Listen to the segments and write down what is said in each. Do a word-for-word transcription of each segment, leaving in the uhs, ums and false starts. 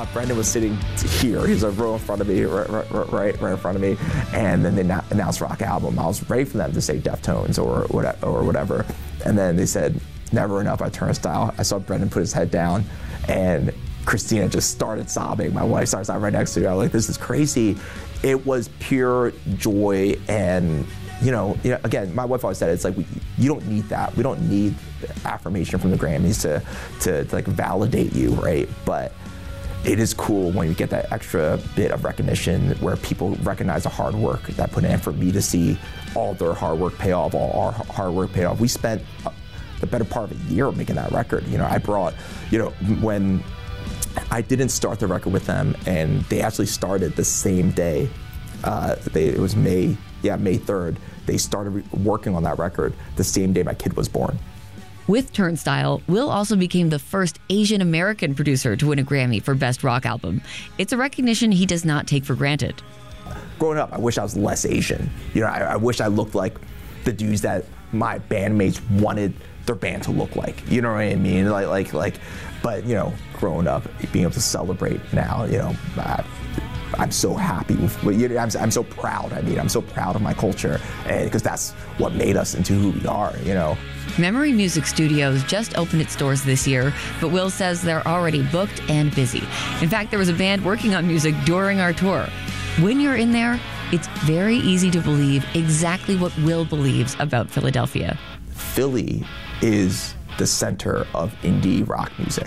uh, Brendan was sitting here. He was a row in front of me, right, right, right, right in front of me. And then they na- announced Rock Album. I was ready for them to say Deftones or whatever, or whatever. And then they said Never Enough by Turnstile. I saw Brendan put his head down, and Christina just started sobbing. My wife started sobbing right next to me. I was like, this is crazy. It was pure joy, and you know, you know, again, my wife always said it's like we, you don't need that. We don't need affirmation from the Grammys to, to, to like validate you, right? But it is cool when you get that extra bit of recognition where people recognize the hard work that put in. For me to see all their hard work pay off, all our hard work pay off. We spent the better part of a year making that record. You know, I brought, you know, when I didn't start the record with them, and they actually started the same day. Uh, they, it was May, yeah, May third. They started re- working on that record the same day my kid was born. With Turnstile, Will also became the first Asian American producer to win a Grammy for Best Rock Album. It's a recognition he does not take for granted. Growing up, I wish I was less Asian. You know, I, I wish I looked like the dudes that my bandmates wanted their band to look like. You know what I mean? Like, like, like. But you know, growing up, being able to celebrate now, you know, I, I'm so happy with. You know, I'm, I'm so proud. I mean, I'm so proud of my culture, and because that's what made us into who we are. You know. Memory Music Studios just opened its doors this year, but Will says they're already booked and busy. In fact, there was a band working on music during our tour. When you're in there, it's very easy to believe exactly what Will believes about Philadelphia. Philly is the center of indie rock music.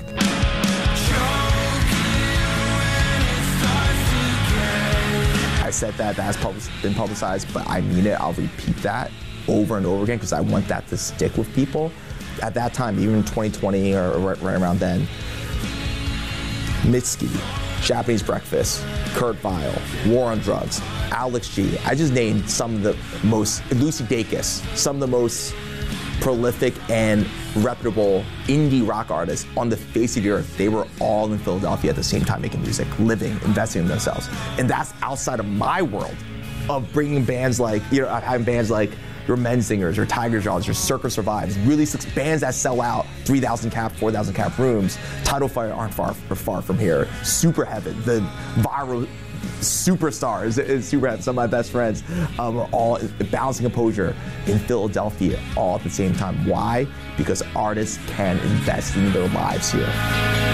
I said that, that's pub- been publicized, but I mean it. I'll repeat that over and over again because I want that to stick with people. At that time, even in twenty twenty or right, right around then, Mitski, Japanese Breakfast, Kurt Vile, War on Drugs, Alex G. I just named some of the most, Lucy Dacus, some of the most prolific and reputable indie rock artists on the face of the earth. They were all in Philadelphia at the same time making music, living, investing in themselves. And that's outside of my world of bringing bands like, you know, having bands like your Men Singers, your Tiger Jaws, your Circa Survives, really six bands that sell out three thousand cap, four thousand cap rooms. Tidal Fire aren't far, far from here. Super Heaven, the viral superstars, is Super Heaven, some of my best friends um, are all Balancing Composure in Philadelphia all at the same time. Why? Because artists can invest in their lives here.